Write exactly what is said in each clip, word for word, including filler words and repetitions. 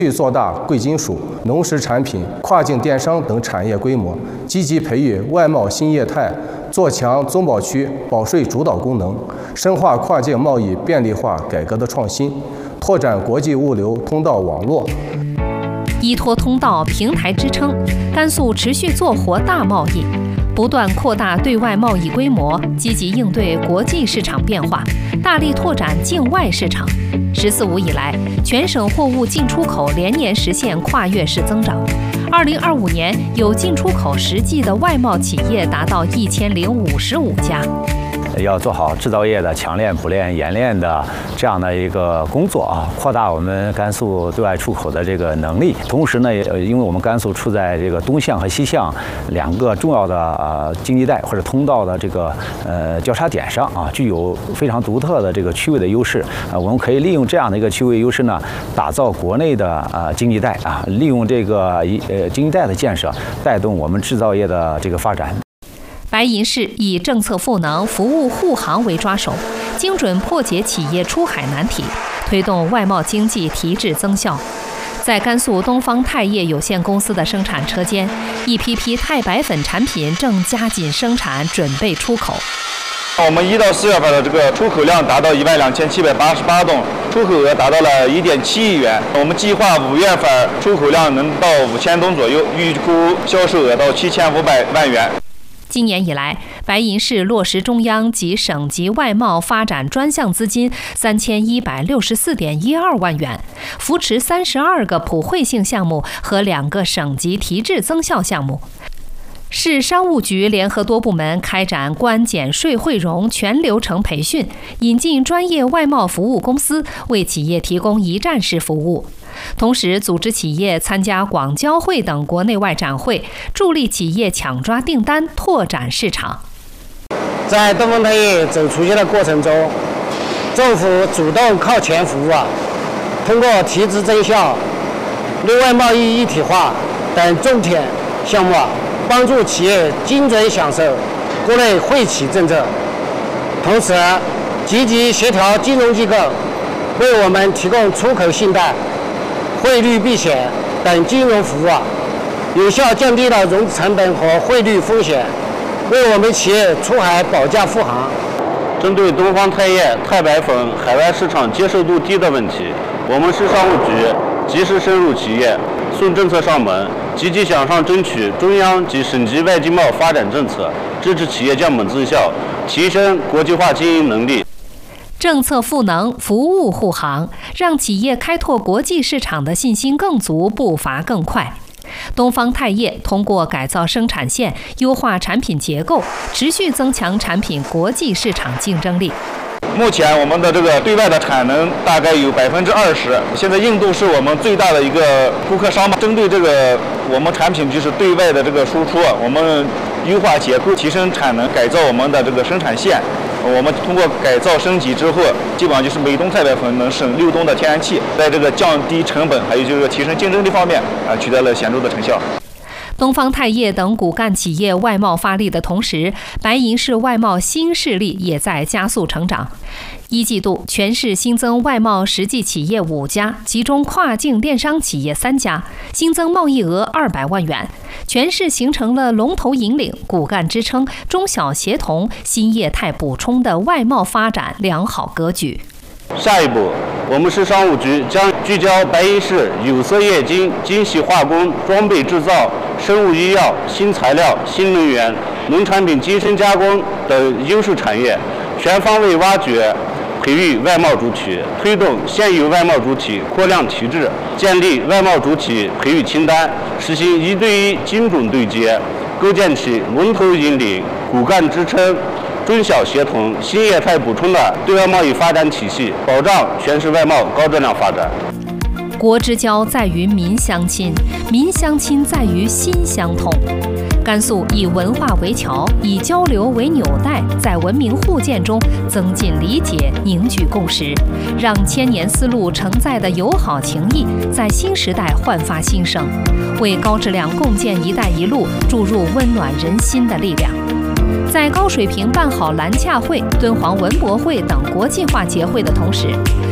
续做大贵金属、农食产品、跨境电商等产业规模，积极培育外贸新业态，做强综保区保税主导功能，深化跨境贸易便利化改革的创新，拓展国际物流通道网络。 依托通道平台支撑，甘肃持续做活大贸易，不断扩大对外贸易规模，积极应对国际市场变化，大力拓展境外市场。“十四五”以来，全省货物进出口连年实现跨越式增长。二零二五年，有进出口实际的外贸企业达到一千零五十五家。 要做好制造业的强链、补链、冶炼的这样的一个工作啊，扩大我们甘肃对外出口的这个能力。同时呢，因为我们甘肃处在这个东向和西向两个重要的呃经济带或者通道的这个呃交叉点上啊，具有非常独特的这个区位的优势啊。我们可以利用这样的一个区位优势呢，打造国内的呃经济带啊，利用这个一呃经济带的建设，带动我们制造业的这个发展。 白银市以政策赋能、服务护航为抓手，精准破解企业出海难题，推动外贸经济提质增效。在甘肃东方钛业有限公司的生产车间，一批批钛白粉产品正加紧生产，准备出口。 我们一到四月份的这个出口量达到一万两千七百八十八吨，出口额达到了一点七亿元。我们计划五月份出口量能到五千吨左右，预估销售额到七千五百万元。 今年以来，白银市落实中央及省级外贸发展专项资金三千一百六十四点一二万元，扶持三十二个普惠性项目和两个省级提质增效项目。市商务局联合多部门开展关检税汇融全流程培训，引进专业外贸服务公司，为企业提供一站式服务。同时，组织企业参加广交会等国内外展会，助力企业抢抓订单、拓展市场。 在东方钛业走出去的过程中，政府主动靠前服务啊，通过提质增效、对外贸易一体化等重点项目啊，帮助企业精准享受国内惠企政策，同时积极协调金融机构为我们提供出口信贷、汇率避险等金融服务啊，有效降低了融资成本和汇率风险，为我们企业出海保驾护航。 针对东方钛业钛白粉海外市场接受度低的问题，我们市商务局及时深入企业，顺政策上门，积极向上争取中央及省级外经贸发展政策，支持企业降本增效，提升国际化经营能力。 政策赋能，服务护航，让企业开拓国际市场的信心更足，步伐更快。东方钛业通过改造生产线、优化产品结构，持续增强产品国际市场竞争力。 目前我们的这个对外的产能大概有百分之二十，现在印度是我们最大的一个顾客商嘛。针对这个我们产品就是对外的这个输出，我们优化结构、提升产能、改造我们的这个生产线。我们通过改造升级之后，基本上就是每吨钛白粉能省六吨的天然气，在这个降低成本还有就是提升竞争力方面啊，取得了显著的成效。 东方钛业等骨干企业外贸发力的同时，白银市外贸新势力也在加速成长。一季度，全市新增外贸实际企业五家，其中跨境电商企业三家，新增贸易额二百万元。全市形成了龙头引领、骨干支撑、中小协同、新业态补充的外贸发展良好格局。 下一步，我们市商务局将聚焦白银市有色液晶、精细化工、装备制造、生物医药、新材料、新能源、农产品精深加工等优势产业，全方位挖掘、培育外贸主体，推动现有外贸主体扩量提质，建立外贸主体培育清单，实行一对一精准对接，构建起龙头引领、骨干支撑、中小协同、新业态补充的对外贸易发展体系，保障全市外贸高质量发展。 国之交在于民相亲，民相亲在于心相通。甘肃以文化为桥，以交流为纽带，在文明互鉴中增进理解，凝聚共识，让千年丝路承载的友好情谊在新时代焕发新生，为高质量共建“一带一路”注入温暖人心的力量。在高水平办好兰洽会、敦煌文博会等国际化节会的同时，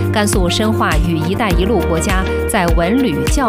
甘肃深化与“一带一路”国家在文旅教